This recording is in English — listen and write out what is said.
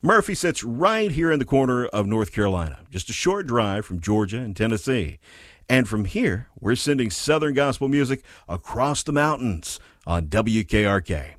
Murphy sits right here in the corner of North Carolina, just a short drive from Georgia and Tennessee. And from here, we're sending Southern gospel music across the mountains on WKRK.